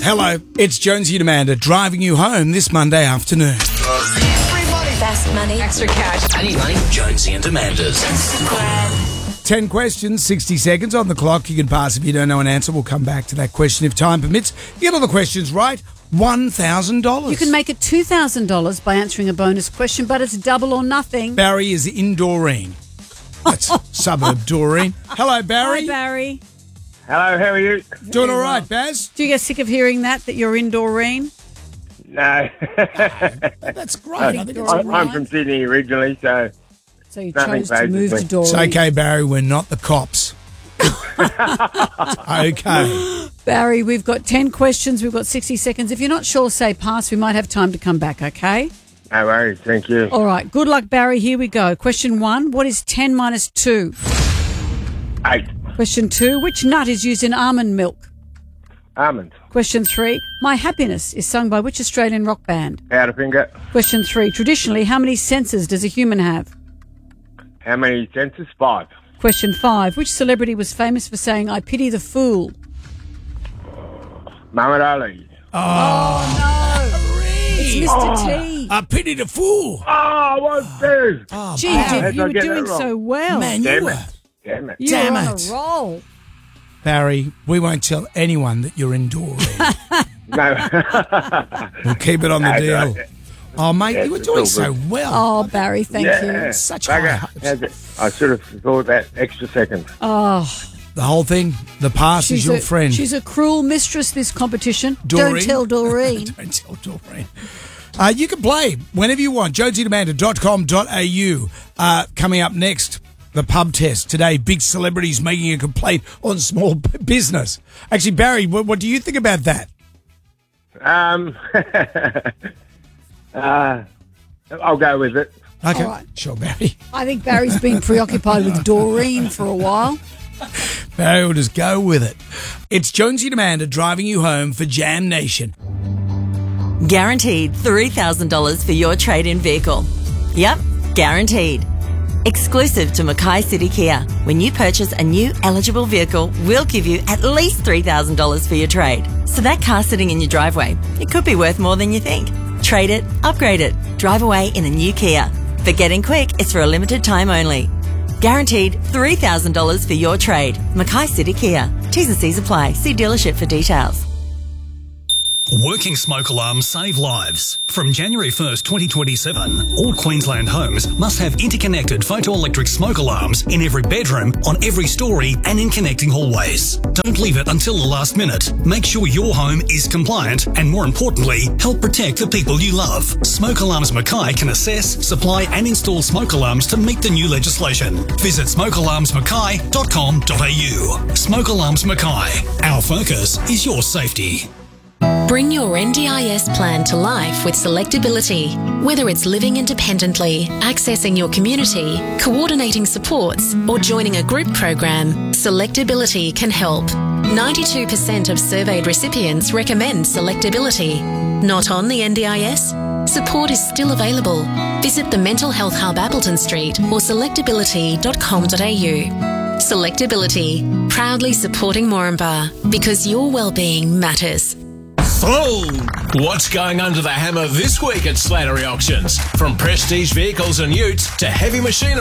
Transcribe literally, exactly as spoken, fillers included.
Hello, it's Jonesy and Amanda driving you home this Monday afternoon. Fast money. Extra cash. Any money? Jonesy and Amanda's. ten questions, sixty seconds on the clock. You can pass if you don't know an answer. We'll come back to that question if time permits. You get all the questions right, one thousand dollars. You can make it two thousand dollars by answering a bonus question, but it's double or nothing. Barry is in Doreen. That's suburb Doreen. Hello, Barry. Hi, Barry. Hello, how are you? Doing all right, Baz? Do you get sick of hearing that, that you're in Doreen? No. That's great. I think it's I'm, all I'm right. from Sydney originally, so So you Nothing chose to phases move me. to Doreen. It's okay, Barry. We're not the cops. Okay. Barry, we've got ten questions. We've got sixty seconds. If you're not sure, say pass. We might have time to come back, okay? no worries. Thank you. All right. Good luck, Barry. Here we go. Question one. What is ten minus two? Eight. Question two. Which nut is used in almond milk? Almonds. Question three. My Happiness is sung by which Australian rock band? Powderfinger. Question three. Traditionally, how many senses does a human have? How many senses? Five. Question five. Which celebrity was famous for saying, I pity the fool? Muhammad Ali. It's Mister T. I pity the fool. Oh, what's this? Oh, Gee, Barry. dude, you were How'd I get doing that wrong? so well. Man, you Damn were. it. Damn it. you damn were on it. a roll. Barry, we won't tell anyone that you're in Doreen. No. We'll keep it on the That's deal. right. Oh, mate, Yes, you were it's doing all so good. well. Oh, Barry, thank yeah. you. Such Bugger. high hopes. How's it? I should have thought that extra second. Oh, The whole thing, the past is she's your a, friend. She's a cruel mistress, this competition. Doreen. Don't tell Doreen. Don't tell Doreen. Uh, you can play whenever you want. jonesy and amanda dot com dot a u. Uh, coming up next, the pub test. Today, big celebrities making a complaint on small b- business. Actually, Barry, what, what do you think about that? Um, uh, I'll go with it. Okay, All right. sure, Barry. I think Barry's been preoccupied with Doreen for a while. Barry will just go with it. It's Jonesy and Amanda driving you home for Jam Nation. Guaranteed three thousand dollars for your trade-in vehicle. Yep, guaranteed. Exclusive to Mackay City Kia. When you purchase a new eligible vehicle, we'll give you at least three thousand dollars for your trade. So that car sitting in your driveway, it could be worth more than you think. Trade it, upgrade it, drive away in a new Kia. But getting quick, it's for a limited time only. Guaranteed three thousand dollars for your trade. Mackay City Kia. T's and C's apply. See dealership for details. Working smoke alarms save lives. From January first, twenty twenty-seven, all Queensland homes must have interconnected photoelectric smoke alarms in every bedroom, on every story and in connecting hallways. Don't leave it until the last minute. Make sure your home is compliant and, more importantly, help protect the people you love. Smoke Alarms Mackay can assess, supply and install smoke alarms to meet the new legislation. Visit smoke alarms mackay dot com dot a u. Smoke Alarms Mackay. Our focus is your safety. Bring your N D I S plan to life with Selectability. Whether it's living independently, accessing your community, coordinating supports, or joining a group program, Selectability can help. ninety-two percent of surveyed recipients recommend Selectability. Not on the N D I S? Support is still available. Visit the Mental Health Hub Appleton Street or selectability dot com dot a u. Selectability, proudly supporting Moranbah, because your well-being matters. Oh, what's going under the hammer this week at Slattery Auctions? From prestige vehicles and utes to heavy machinery.